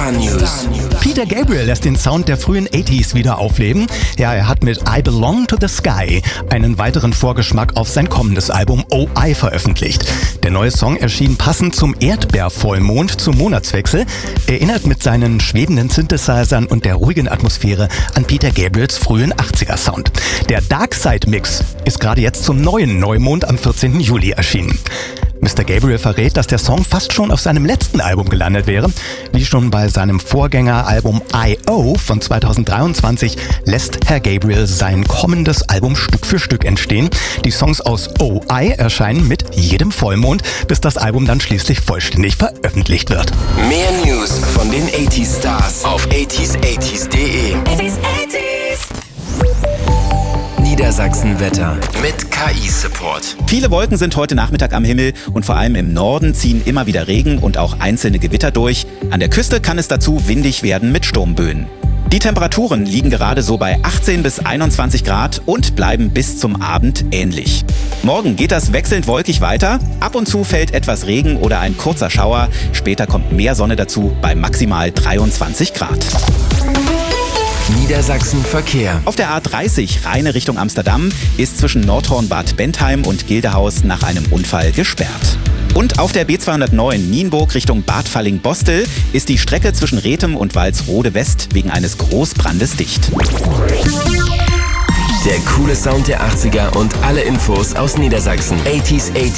Star News. Peter Gabriel lässt den Sound der frühen 80s wieder aufleben. Ja, er hat mit I Belong to the Sky einen weiteren Vorgeschmack auf sein kommendes Album OI veröffentlicht. Der neue Song erschien passend zum Erdbeervollmond zum Monatswechsel, erinnert mit seinen schwebenden Synthesizern und der ruhigen Atmosphäre an Peter Gabriels frühen 80er-Sound. Der Dark Side Mix ist gerade jetzt zum neuen Neumond am 14. Juli erschienen. Mr. Gabriel verrät, dass der Song fast schon auf seinem letzten Album gelandet wäre. Wie schon bei seinem Vorgängeralbum I.O. von 2023 lässt Herr Gabriel sein kommendes Album Stück für Stück entstehen. Die Songs aus OI erscheinen mit jedem Vollmond, bis das Album dann schließlich vollständig veröffentlicht wird. Mehr News von den 80s Stars auf 80s80s.de. Niedersachsen-Wetter mit KI-Support. Viele Wolken sind heute Nachmittag am Himmel und vor allem im Norden ziehen immer wieder Regen und auch einzelne Gewitter durch. An der Küste kann es dazu windig werden mit Sturmböen. Die Temperaturen liegen gerade so bei 18 bis 21 Grad und bleiben bis zum Abend ähnlich. Morgen geht das wechselnd wolkig weiter. Ab und zu fällt etwas Regen oder ein kurzer Schauer. Später kommt mehr Sonne dazu bei maximal 23 Grad. Niedersachsen Verkehr. Auf der A30 Rheine Richtung Amsterdam ist zwischen Nordhorn-Bad Bentheim und Gildehaus nach einem Unfall gesperrt. Und auf der B209 Nienburg Richtung Bad Falling-Bostel ist die Strecke zwischen Rethem und Walsrode West wegen eines Großbrandes dicht. Der coole Sound der 80er und alle Infos aus Niedersachsen. 80s80s.de